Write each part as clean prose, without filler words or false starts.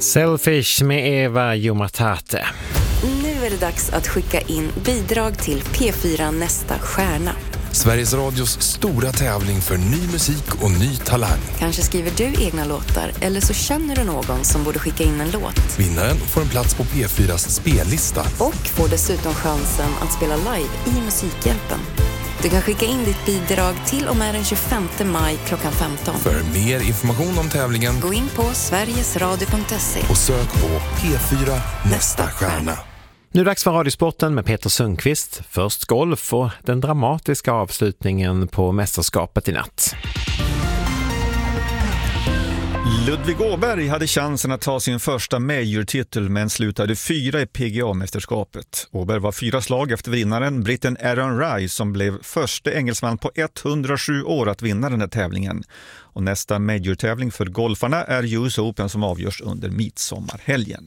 Selfish med Eva Jumatate. Nu är det dags att skicka in bidrag till P4 Nästa stjärna. Sveriges Radios stora tävling för ny musik och ny talang. Kanske skriver du egna låtar eller så känner du någon som borde skicka in en låt. Vinnaren får en plats på P4s spellista. Och får dessutom chansen att spela live i Musikhjälpen. Du kan skicka in ditt bidrag till och med den 25 maj klockan 15. För mer information om tävlingen, gå in på sverigesradio.se och sök på P4 Nästa stjärna. Nu är det dags för Radiosporten med Peter Sundqvist. Först golf och den dramatiska avslutningen på mästerskapet i natt. Ludvig Åberg hade chansen att ta sin första major-titel men slutade 4 i PGA-mästerskapet. Åberg var 4 slag efter vinnaren, britten Aaron Rice, som blev första engelsman på 107 år att vinna den här tävlingen. Och nästa major-tävling för golfarna är US Open som avgörs under midsommarhelgen.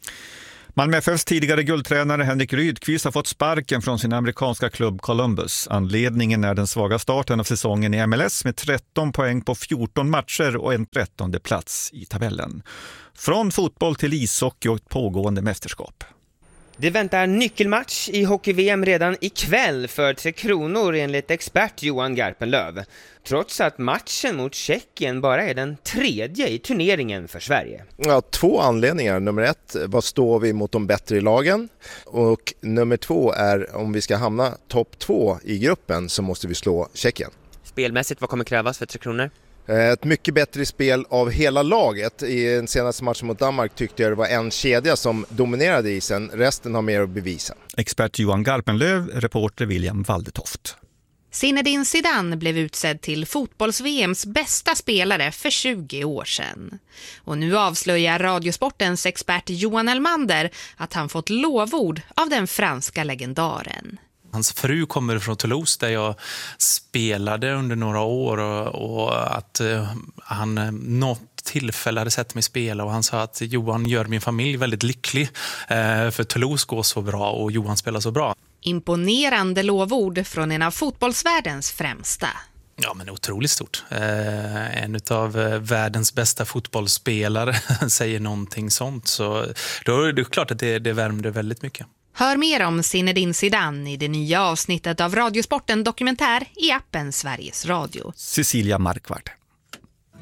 Malmö FFs tidigare guldtränare Henrik Rydqvist har fått sparken från sin amerikanska klubb Columbus. Anledningen är den svaga starten av säsongen i MLS med 13 poäng på 14 matcher och en 13:e plats i tabellen. Från fotboll till ishockey och ett pågående mästerskap. Det väntar nyckelmatch i hockey-VM redan ikväll för 3 Kronor enligt expert Johan Garpenlöv. Trots att matchen mot Tjeckien bara är den 3:e i turneringen för Sverige. Ja, 2 anledningar. Nummer 1, vad står vi mot de bättre lagen? Och nummer 2 är om vi ska hamna topp 2 i gruppen så måste vi slå Tjeckien. Spelmässigt, vad kommer krävas för 3 Kronor? Ett mycket bättre spel av hela laget. I den senaste matchen mot Danmark tyckte jag det var en kedja som dominerade isen. Resten har mer att bevisa. Expert Johan Garpenlöv, reporter William Waldetoft. Zinedine Zidane blev utsedd till fotbolls-VMs bästa spelare för 20 år sedan. Och nu avslöjar Radiosportens expert Johan Elmander att han fått lovord av den franska legendaren. Hans fru kommer från Toulouse där jag spelade under några år och att han något tillfälle hade sett mig spela och han sa att Johan gör min familj väldigt lycklig för Toulouse går så bra och Johan spelar så bra. Imponerande lovord från en av fotbollsvärldens främsta. Ja, men otroligt stort. En av världens bästa fotbollsspelare säger någonting sånt så då är det klart att det värmde väldigt mycket. Hör mer om Zinedine Zidane i det nya avsnittet av Radiosporten Dokumentär i appen Sveriges Radio. Cecilia Markvard.